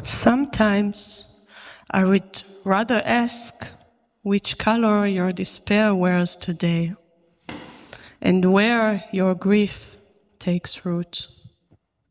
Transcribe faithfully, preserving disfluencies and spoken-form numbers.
Sometimes I would rather ask which color your despair wears today and where your grief takes root.